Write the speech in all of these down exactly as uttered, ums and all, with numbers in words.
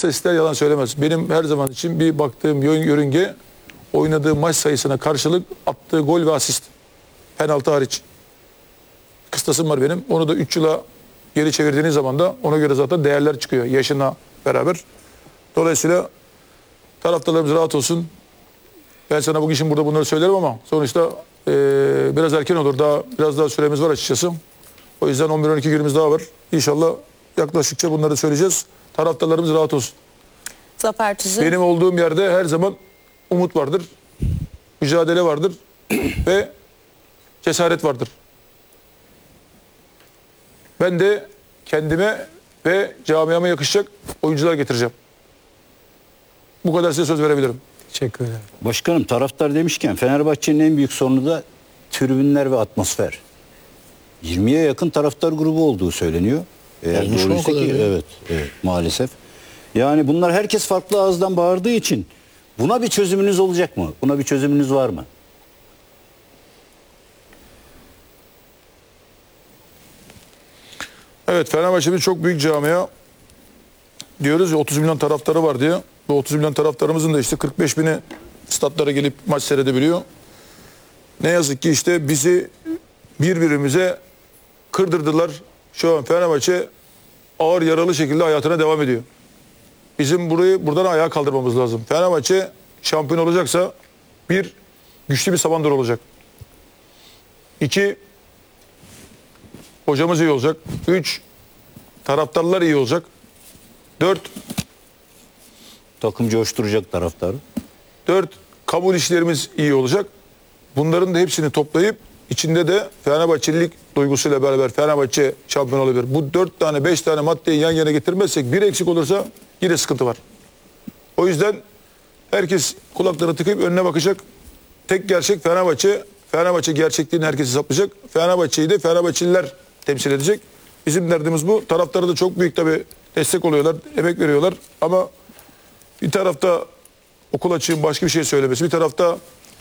İstatistikler yalan söylemez. Benim her zaman için bir baktığım yörünge oynadığı maç sayısına karşılık attığı gol ve asist. Penaltı hariç. Kıstasım var benim. Onu da üç yıla geri çevirdiğiniz zaman da ona göre zaten değerler çıkıyor yaşına beraber. Dolayısıyla taraftarlarımız rahat olsun. Ben sana bugün şimdi burada bunları söylerim ama sonuçta e, biraz erken olur. Daha biraz daha süremiz var açıkçası. O yüzden on bir on iki günümüz daha var. İnşallah yaklaştıkça bunları söyleyeceğiz. Taraftarlarımız rahat olsun. Zafer Tüzün. Benim olduğum yerde her zaman umut vardır. Mücadele vardır. Ve cesaret vardır. Ben de kendime ve camiama yakışacak oyuncular getireceğim. Bu kadar size söz verebilirim. Teşekkür ederim. Başkanım, taraftar demişken Fenerbahçe'nin en büyük sorunu da tribünler ve atmosfer. yirmiye yakın taraftar grubu olduğu söyleniyor. Eğer Olmuş mu doğruysa o kadar ki, ya? evet, evet maalesef. Yani bunlar herkes farklı ağızdan bağırdığı için buna bir çözümünüz olacak mı? Buna bir çözümünüz var mı? Evet, Fenerbahçe'miz çok büyük camia. Diyoruz ya otuz milyon taraftarı var diye. Bu otuz milyon taraftarımızın da işte kırk beş bini statlara gelip maç seyredebiliyor. Ne yazık ki işte bizi birbirimize kırdırdılar. Şu an Fenerbahçe ağır yaralı şekilde hayatına devam ediyor. Bizim burayı buradan ayağa kaldırmamız lazım. Fenerbahçe şampiyon olacaksa bir, güçlü bir Sabandır olacak. İki, hocamız iyi olacak. Üç, taraftarlar iyi olacak. Dört, Takım coşturacak taraftarı. dört, kabul işlerimiz iyi olacak. Bunların da hepsini toplayıp içinde de Fenerbahçelilik duygusuyla beraber Fenerbahçe şampiyon olabilir. Bu dört tane beş tane maddeyi yan yana getirmezsek bir eksik olursa yine sıkıntı var. O yüzden herkes kulaklarını tıkayıp önüne bakacak. Tek gerçek Fenerbahçe. Fenerbahçe gerçekliğini herkes hesaplayacak. Fenerbahçe'yi de Fenerbahçeliler temsil edecek. Bizim derdimiz bu. Taraftarı da çok büyük tabii destek oluyorlar, emek veriyorlar. Ama bir tarafta okul açığın başka bir şey söylemesi, bir tarafta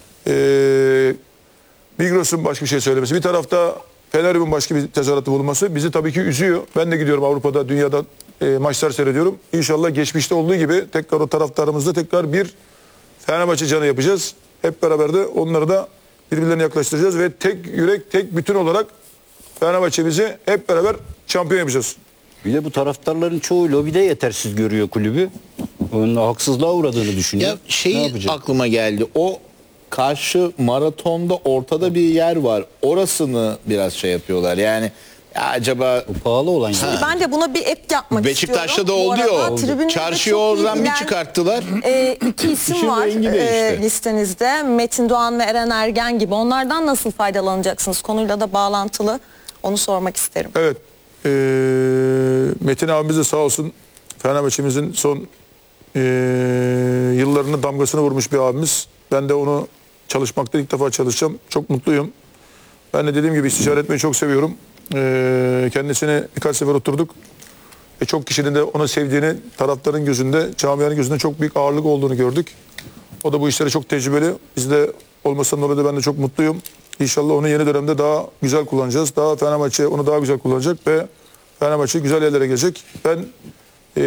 ee, Migros'un başka bir şey söylemesi, bir tarafta Fenerbahçe'nin başka bir tezahüratı bulunması bizi tabii ki üzüyor. Ben de gidiyorum Avrupa'da, dünyada e, maçlar seyrediyorum. İnşallah geçmişte olduğu gibi tekrar o taraftarımızda tekrar bir Fenerbahçe canı yapacağız. Hep beraber de onları da birbirlerine yaklaştıracağız ve tek yürek, tek bütün olarak Fenerbahçe'mizi hep beraber şampiyon yapacağız. Bir de bu taraftarların çoğu lobide yetersiz görüyor kulübü. Onun haksızlığa uğradığını düşünüyor. Ya Ne şey yapacak? aklıma geldi. O karşı maratonda ortada bir yer var. Orasını biraz şey yapıyorlar. Yani ya acaba O pahalı olan yer. Ben de buna bir ek yapmak Beşiktaş'ta istiyorum. da Bu oluyor. arada tribünlerde Çarşıyı çok oradan bir bilgilen, çıkarttılar. E, iki isim İşin var rengi e, değişti. listenizde. Metin Doğan ve Eren Ergen gibi. Onlardan nasıl faydalanacaksınız? Konuyla da bağlantılı. Onu sormak isterim. Evet. Ee, Metin abimiz de sağ olsun Fenerbahçe'mizin son ee, yıllarını damgasını vurmuş bir abimiz. Ben de onu çalışmakta ilk defa çalışacağım. Çok mutluyum. Ben de dediğim gibi istişare etmeyi çok seviyorum. Ee, kendisine birkaç sefer oturduk. E, çok kişinin de onu sevdiğini, taraftarın gözünde, camianın gözünde çok büyük ağırlık olduğunu gördük. O da bu işlere çok tecrübeli. Biz de olmasından dolayı da ben de çok mutluyum. İnşallah onu yeni dönemde daha güzel kullanacağız. Daha Fenerbahçe onu daha güzel kullanacak ve Fenerbahçe güzel yerlere gelecek. Ben ee,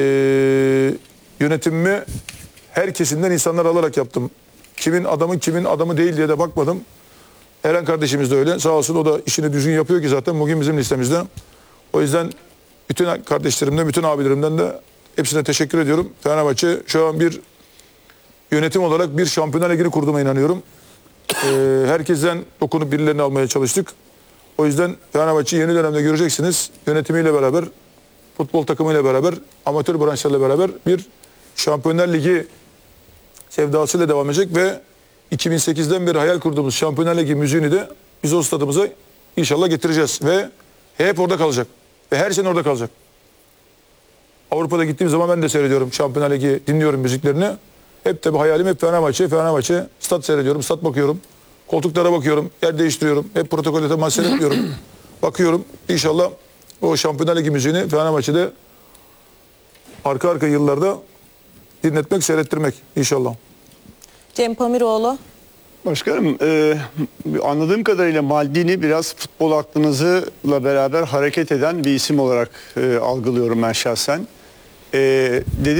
yönetimimi her kesimden insanlar alarak yaptım. Kimin adamı kimin adamı değil diye de bakmadım. Eren kardeşimiz de öyle. Sağ olsun o da işini düzgün yapıyor ki zaten bugün bizim listemizde. O yüzden bütün kardeşlerimden, bütün abilerimden de hepsine teşekkür ediyorum. Fenerbahçe şu an bir yönetim olarak bir Şampiyonlar Ligi'ni kurduğuma inanıyorum. Ee, herkesten dokunup birilerini almaya çalıştık. O yüzden Fenerbahçe'yi yeni dönemde göreceksiniz. Yönetimiyle beraber, futbol takımıyla beraber, amatör branşlarla beraber bir Şampiyonlar Ligi sevdasıyla devam edecek ve iki bin sekizden beri hayal kurduğumuz Şampiyonlar Ligi müziğini de biz o stadımıza inşallah getireceğiz ve hep orada kalacak ve her sene orada kalacak. Avrupa'da gittiğim zaman ben de seyrediyorum Şampiyonlar Ligi, dinliyorum müziklerini. Hep de bir hayalim hep Fenerbahçe, Fenerbahçe. Stat seyrediyorum, stat bakıyorum. Koltuklara bakıyorum, yer değiştiriyorum. Hep protokolde maç seyretmiyorum. Bakıyorum. İnşallah o Şampiyonlar Ligi müziğini Fenerbahçe'de arka arka yıllarda dinletmek, seyrettirmek inşallah. Cem Pamiroğlu. Başkanım, e, anladığım kadarıyla Maldini biraz futbol aklınızla beraber hareket eden bir isim olarak e, algılıyorum ben şahsen. E, dedi